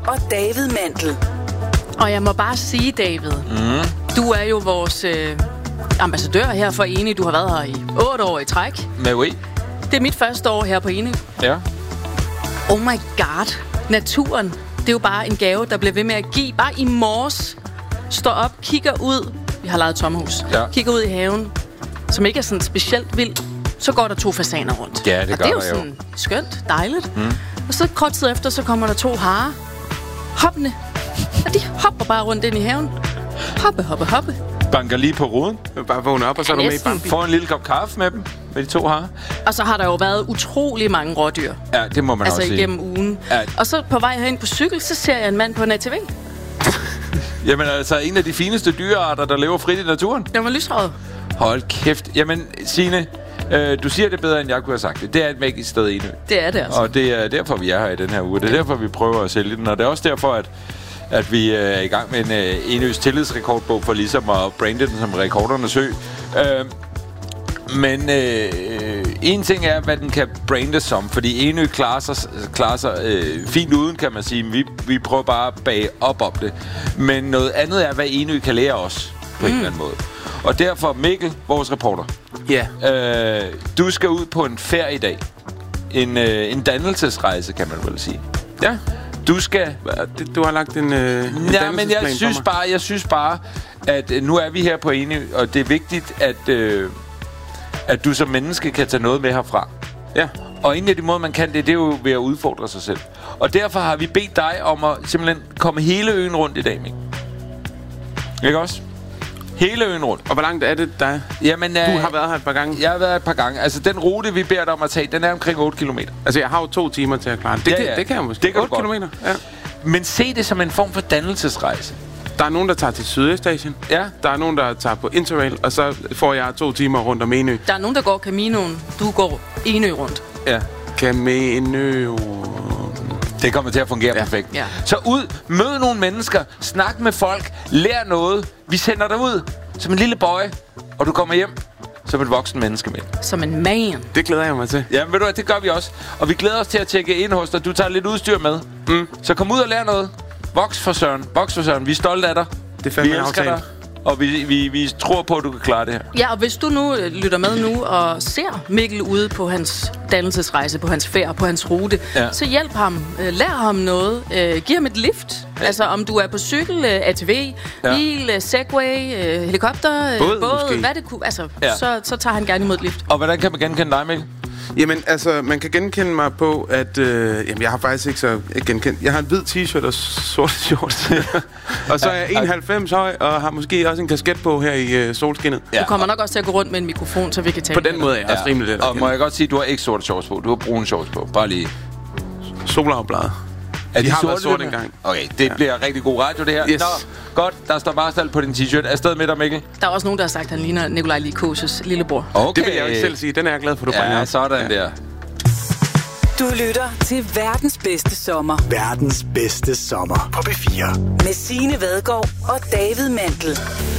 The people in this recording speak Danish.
og David Mandel. Og jeg må bare sige, David, du er jo vores ambassadør her for Eni. Du har været her i 8 år i træk. Men oui. Det er mit første år her på Eni. Ja. Oh my god. Naturen, det er jo bare en gave, der bliver ved med at give. Bare i morges står op, kigger ud. Vi har lejet et sommerhus. Ja. Kigger ud i haven, som ikke er sådan specielt vild. Så går der 2 fasaner rundt. Ja, det gør og det er jo sådan skønt, dejligt. Og så kort tid efter, så kommer der 2 harer. Hoppende. Og de hopper bare rundt ind i haven. Hoppe. Banker lige på ruden. Bare vågne op, og så er du med i banken. Får en lille kop kaffe med dem, med de 2 harer. Og så har der jo været utrolig mange rådyr. Ja, det må man også sige. Altså igennem ugen. Ja. Og så på vej herind på cykel, så ser jeg en mand på en ATV. Jamen altså, en af de fineste dyrearter, der lever frit i naturen. Den var lyshåret. Hold kæft. Jamen, Signe, du siger det bedre, end jeg kunne have sagt det. Det er et magisk sted, Enø. Det er det altså. Og det er derfor, vi er her i den her uge. Det er derfor, vi prøver at sælge den. Og det er også derfor, at vi er i gang med en Enøs tillidsrekordbog for ligesom at brande den som rekordernes ø. Men en ting er, hvad den kan brandes som. Fordi Enø klarer sig fint uden, kan man sige. Vi prøver bare at bage op om det. Men noget andet er, hvad Enø kan lære os på en eller anden måde. Og derfor, Mikkel, vores reporter. Ja. Du skal ud på en ferie i dag. En dannelsesrejse, kan man vel sige. Ja. Du skal... Du har lagt en ja, men jeg synes bare, at nu er vi her på Enø, og det er vigtigt, at du som menneske kan tage noget med herfra. Ja. Og en af de måder, man kan det er jo ved at udfordre sig selv. Og derfor har vi bedt dig om at simpelthen komme hele øen rundt i dag, Mikkel. Ikke også? Hele øen rundt. Og hvor langt er det dig? Jamen, du har været her et par gange. Jeg har været et par gange. Altså, den rute, vi beder dig om at tage, den er omkring 8 kilometer. Altså, jeg har jo 2 timer til at klare det. Det kan jeg måske. Det kan 8 kilometer, ja. Men se det som en form for dannelsesrejse. Der er nogen, der tager til Sydøstasien. Ja. Der er nogen, der tager på Interrail, og så får jeg 2 timer rundt om Enø. Der er nogen, der går Caminoen. Du går Enø rundt. Ja. Camino. Det kommer til at fungere perfekt. Ja. Så ud, mød nogle mennesker, snak med folk, lær noget. Vi sender dig ud som en lille boy, og du kommer hjem som et voksen menneske med. Som en man. Det glæder jeg mig til. Ja, ved du hvad, det gør vi også. Og vi glæder os til at tjekke ind hos dig. Du tager lidt udstyr med. Så kom ud og lær noget. Voks for Søren. Vi er stolte af dig. Det er fandme vi elsker dig. Og vi tror på, at du kan klare det her. Ja, og hvis du nu lytter med nu og ser Mikkel ude på hans dannelsesrejse, på hans færd, på hans rute, så hjælp ham. Lær ham noget. Giv ham et lift. Ja. Altså, om du er på cykel, ATV, bil, Segway, helikopter, båd, hvad det kunne. Altså, så tager han gerne imod et lift. Og hvordan kan man genkende dig, Mikkel? Jamen, altså, man kan genkende mig på, at... jeg har faktisk ikke så genkendt. Jeg har en hvid t-shirt og sorte shorts. Og så er jeg 91 høj, og har måske også en kasket på her i solskinnet. Ja. Du kommer nok også til at gå rundt med en mikrofon, så vi kan tale. På den måde er jeg også rimelig let. Og må jeg godt sige, at du har ikke sorte shorts på. Du har brune shorts på. Bare lige. Solafbladet. Er de har været sorte engang. Okay, det bliver rigtig god radio, det her. Yes. Nå, godt. Der står Marstal på din t-shirt. Afsted med dig, Mikkel. Der er også nogen, der har sagt, at han ligner Nikolaj Likosius lillebror. Okay. Det vil jeg jo ikke selv sige. Den er jeg glad for, du bringer. Ja, sådan der. Du lytter til verdens bedste sommer. Verdens bedste sommer på P4. Med Signe Vadgaard og David Mandel.